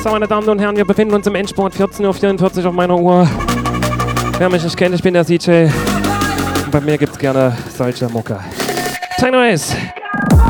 So, meine Damen und Herren, wir befinden uns im Endspurt, 14:44 Uhr auf meiner Uhr. Wer mich nicht kennt, ich bin der CJ. Und bei mir gibt's gerne solche Mucke. Techno Ace.